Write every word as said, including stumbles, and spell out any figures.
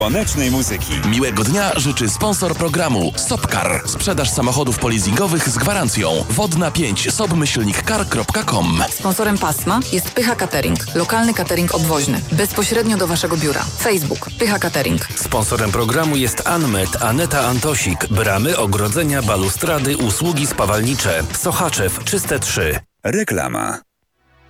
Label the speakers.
Speaker 1: Słonecznej muzyki.
Speaker 2: Miłego dnia życzy sponsor programu Sopcar. Sprzedaż samochodów polizingowych z gwarancją. Wodna pięć sobmyślnik car kropka com.
Speaker 3: Sponsorem pasma jest Pycha Catering. Lokalny catering obwoźny. Bezpośrednio do Waszego biura. Facebook Pycha Catering.
Speaker 4: Sponsorem programu jest Anmet, Aneta Antosik. Bramy, ogrodzenia, balustrady, usługi spawalnicze. Sochaczew, Czyste trzy.
Speaker 1: Reklama.